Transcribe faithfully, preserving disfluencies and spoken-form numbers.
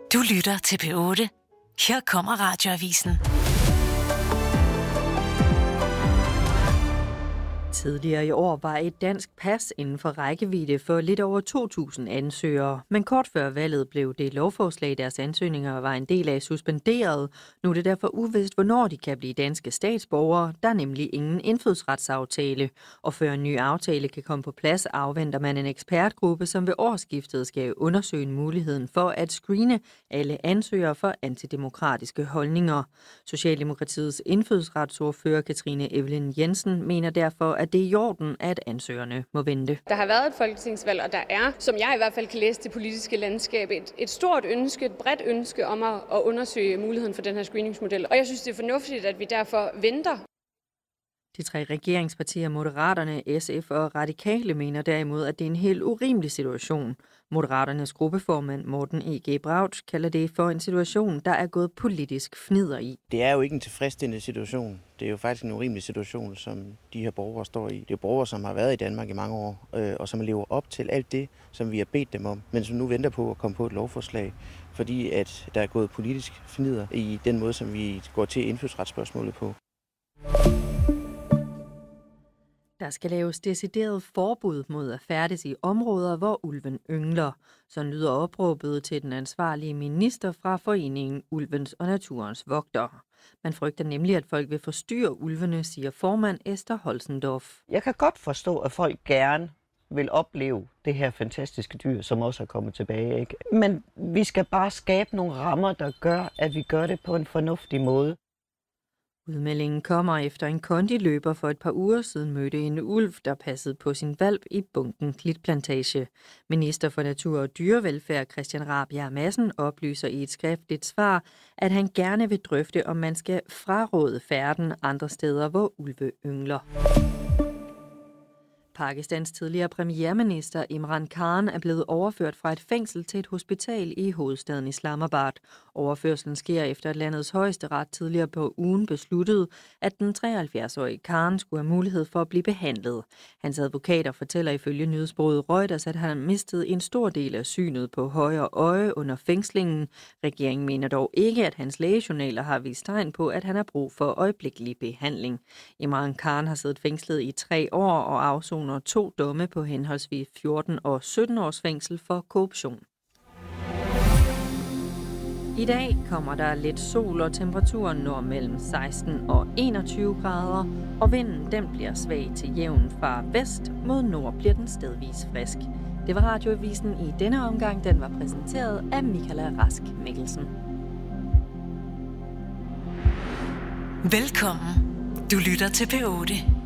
Du lytter til P otte. Her kommer Radioavisen. Tidligere i år var et dansk pas inden for rækkevidde for lidt over to tusind ansøgere. Men kort før valget blev det lovforslag, deres ansøgninger var en del af, suspenderet. Nu er det derfor uvist, hvornår de kan blive danske statsborgere. Der er nemlig ingen indfødsretsaftale. Og før en ny aftale kan komme på plads, afventer man en ekspertgruppe, som ved årsskiftet skal undersøge muligheden for at screene alle ansøgere for antidemokratiske holdninger. Socialdemokratiets indfødsretsordfører Katrine Evelyn Jensen mener derfor, at det er i orden, at ansøgerne må vente. Der har været et folketingsvalg, og der er, som jeg i hvert fald kan læse det politiske landskab, et, et stort ønske, et bredt ønske om at, at undersøge muligheden for den her screeningsmodel. Og jeg synes, det er fornuftigt, at vi derfor venter. De tre regeringspartier, Moderaterne, S F og Radikale, mener derimod, at det er en helt urimelig situation. Moderaternes gruppeformand Morten E G Braut kalder det for en situation, der er gået politisk fnidder i. Det er jo ikke en tilfredsstillende situation. Det er jo faktisk en urimelig situation, som de her borgere står i. Det er borgere, som har været i Danmark i mange år, og som lever op til alt det, som vi har bedt dem om, men som nu venter på at komme på et lovforslag, fordi at der er gået politisk fnidder i den måde, som vi går til indfødsretsspørgsmålet på. Der skal laves decideret forbud mod at færdes i områder, hvor ulven yngler. Så lyder opråbet til den ansvarlige minister fra foreningen Ulvens og Naturens Vogtere. Man frygter nemlig, at folk vil forstyrre ulvene, siger formand Esther Holzendorf. Jeg kan godt forstå, at folk gerne vil opleve det her fantastiske dyr, som også er kommet tilbage, ikke? Men vi skal bare skabe nogle rammer, der gør, at vi gør det på en fornuftig måde. Udmeldingen kommer efter en kondiløber for et par uger siden mødte en ulv, der passede på sin hvalp i bunken Klitplantage. Minister for Natur og Dyrevelfærd Christian Rabjerg Madsen oplyser i et skriftligt svar, at han gerne vil drøfte, om man skal fraråde færden andre steder, hvor ulve yngler. Pakistans tidligere premierminister Imran Khan er blevet overført fra et fængsel til et hospital i hovedstaden Islamabad. Overførslen sker efter, at landets højesteret tidligere på ugen besluttede, at den treoghalvfjerds-årige Khan skulle have mulighed for at blive behandlet. Hans advokater fortæller ifølge nyhedsbureauet Reuters, at han mistede en stor del af synet på højre øje under fængslingen. Regeringen mener dog ikke, at hans lægejournaler har vist tegn på, at han har brug for øjeblikkelig behandling. Imran Khan har siddet fængslet i tre år og afsonet og to domme på henholdsvis fjorten og sytten års fængsel for korruption. I dag kommer der lidt sol, og temperaturen når mellem seksten og enogtyve grader, og vinden den bliver svag til jævn fra vest, mod nord bliver den stedvis frisk. Det var Radioavisen i denne omgang. Den var præsenteret af Michaela Rask Mikkelsen. Velkommen. Du lytter til P otte.